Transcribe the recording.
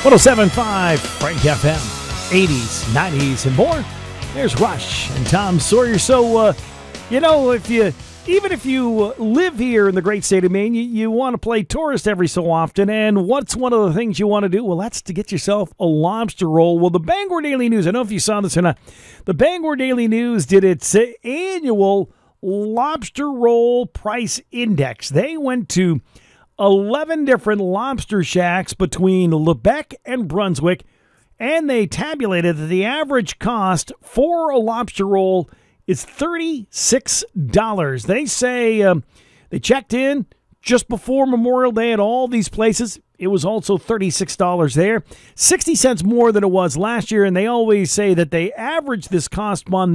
107.5 Frank FM, 80s, 90s, and more. There's Rush and Tom Sawyer. So, even if you live here in the great state of Maine, you want to play tourist every so often. And what's one of the things you want to do? Well, that's to get yourself a lobster roll. Well, the Bangor Daily News, I don't know if you saw this or not, the Bangor Daily News did its annual lobster roll price index. They went to 11 different lobster shacks between Lebec and Brunswick, and they tabulated that the average cost for a lobster roll is $36. They say they checked in just before Memorial Day at all these places. It was also $36 there, 60 cents more than it was last year, and they always say that they average this cost on